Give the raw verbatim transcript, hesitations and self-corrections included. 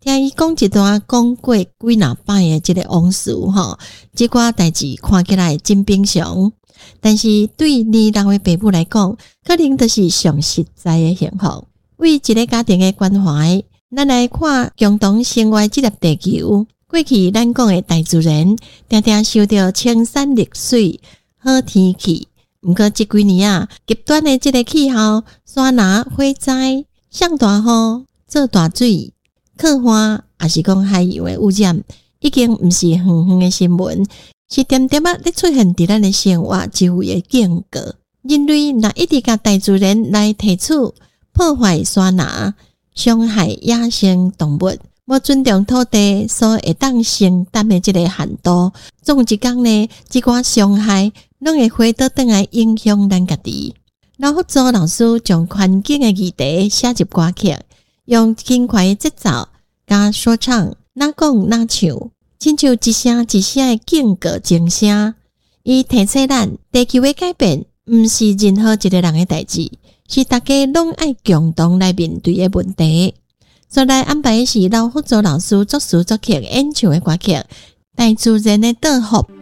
听伊讲一段讲过几若摆的这个往事吼，这寡代志看起来真平常，但是对年老的爸母来讲，可能就是上实在的幸福。为一个家庭的关怀，咱来看共同生活这粒地球。过去咱讲的大自然，常常受到青山绿水、好天气。毋过这几年啊，极端的这个气候，山林火灾、上大雨、做大水、靠岸，也是讲海洋的污染，已经毋是远远的新闻，是点点啊咧出现伫咱的生活周围的间隔。人类若一直甲大自然来提取、破坏山林、伤害野生动物，无尊重土地所会当承担的这个限度，总有一天呢，这寡伤害拢会回倒转来影响咱家己。老福州老师将环境的议题写入歌曲，用轻快的节奏加说唱，哪讲哪唱，亲像一声一声的警告钟声。伊提醒咱，地球的改变毋是任何一个人的代志，是大家拢爱共同来面对的问题。所来安排的是老福州老师作词作曲演唱的歌曲《大自然的祝福》。